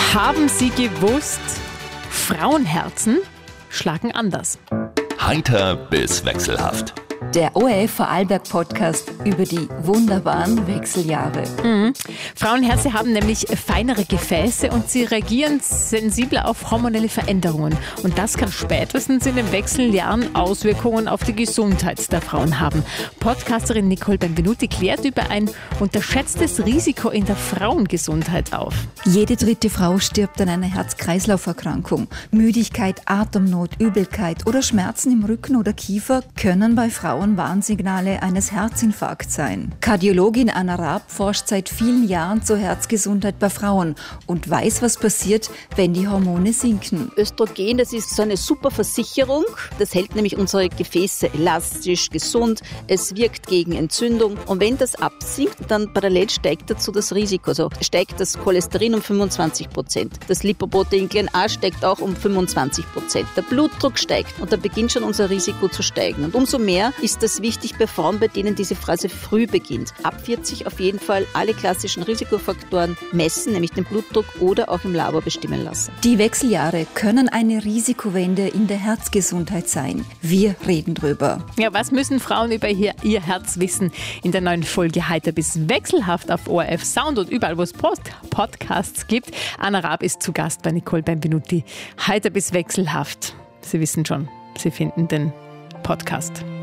Haben Sie gewusst, Frauenherzen schlagen anders? Heiter bis wechselhaft. Der ORF Vorarlberg-Podcast über die wunderbaren Wechseljahre. Frauenherzen haben nämlich feinere Gefäße und sie reagieren sensibler auf hormonelle Veränderungen. Und das kann spätestens in den Wechseljahren Auswirkungen auf die Gesundheit der Frauen haben. Podcasterin Nicole Benvenuti klärt über ein unterschätztes Risiko in der Frauengesundheit auf. Jede dritte Frau stirbt an einer Herz-Kreislauf-Erkrankung. Müdigkeit, Atemnot, Übelkeit oder Schmerzen im Rücken oder Kiefer können bei Frauen Warnsignale eines Herzinfarkts sein. Kardiologin Anna Raab forscht seit vielen Jahren zur Herzgesundheit bei Frauen und weiß, was passiert, wenn die Hormone sinken. Östrogen, das ist so eine super Versicherung. Das hält nämlich unsere Gefäße elastisch, gesund. Es wirkt gegen Entzündung. Und wenn das absinkt, dann parallel steigt dazu das Risiko. Also steigt das Cholesterin um 25%. Das Lipoprotein A steigt auch um 25%. Der Blutdruck steigt und da beginnt schon unser Risiko zu steigen. Und umso mehr ist das wichtig bei Frauen, bei denen diese Phase früh beginnt. Ab 40 auf jeden Fall alle klassischen Risikofaktoren messen, nämlich den Blutdruck oder auch im Labor bestimmen lassen. Die Wechseljahre können eine Risikowende in der Herzgesundheit sein. Wir reden drüber. Ja, was müssen Frauen über ihr Herz wissen? In der neuen Folge Heiter bis wechselhaft auf ORF Sound und überall, wo es Podcasts gibt. Anna Raab ist zu Gast bei Nicole Benvenuti. Heiter bis wechselhaft. Sie wissen schon, Sie finden den Podcast.